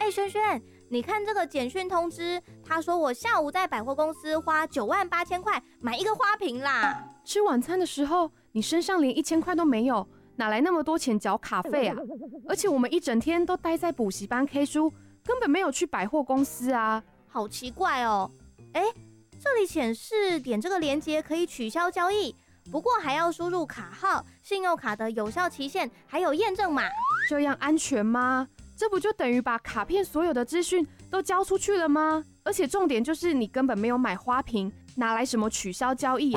轩轩，你看这个简讯通知，他说我下午在百货公司花98000块买一个花瓶啦。 吃晚餐的时候，你身上连1000块都没有，哪来那么多钱缴卡费啊？而且我们一整天都待在补习班 K 书，根本没有去百货公司啊。 好奇怪哦。这里显示点这个连结可以取消交易，不过还要输入卡号、信用卡的有效期限，还有验证码。 这样安全吗？这不就等于把卡片所有的资讯都交出去了吗？而且重点就是你根本没有买花瓶，哪来什么取消交易啊？